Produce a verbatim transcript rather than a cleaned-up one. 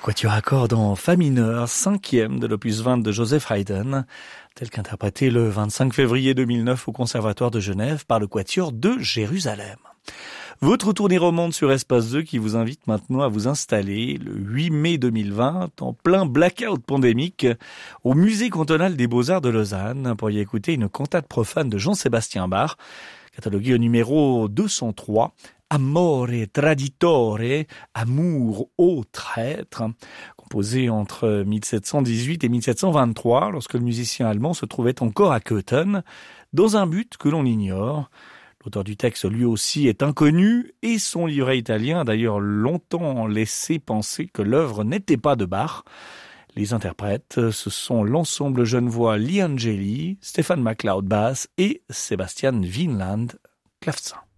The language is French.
Quatuor à cordes en fa mineur, cinquième de l'opus vingt de Joseph Haydn, tel qu'interprété le vingt-cinq février deux mille neuf au Conservatoire de Genève par le Quatuor de Jérusalem. Votre tournée romande sur Espace deux qui vous invite maintenant à vous installer le huit mai deux mille vingt, en plein blackout pandémique, au Musée cantonal des Beaux-Arts de Lausanne, pour y écouter une cantate profane de Jean-Sébastien Bach, cataloguée au numéro deux cent trois, Amore Traditore, Amour au traître, composé entre mille sept cent dix-huit et mille sept cent vingt-trois, lorsque le musicien allemand se trouvait encore à Köthen, dans un but que l'on ignore. L'auteur du texte, lui aussi, est inconnu, et son livret italien a d'ailleurs longtemps laissé penser que l'œuvre n'était pas de Bach. Les interprètes, ce sont l'ensemble genevois Lee Angeli, Stéphane MacLeod basse et Sébastien Wienland clavecin.